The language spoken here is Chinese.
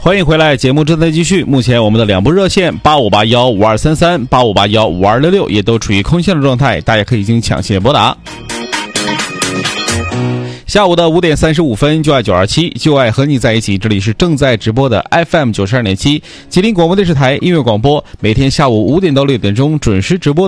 欢迎回来，节目正在继续。目前我们的两部热线85815233、85815266也都处于空线的状态，大家可以进行抢线拨打。下午的5点35分，就爱927，就爱和你在一起。这里是正在直播的 FM 92.7，吉林广播电视台音乐广播，每天下午5点到6点钟准时直播。